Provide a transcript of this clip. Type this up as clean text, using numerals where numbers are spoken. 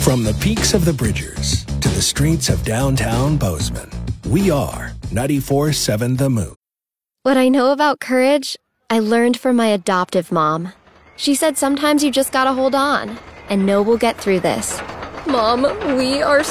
From the peaks of the Bridgers to the streets of downtown Bozeman, we are 94.7 The Moon. What I know about courage, I learned from my adoptive mom. She said sometimes you just gotta hold on and know we'll get through this. Mom, we are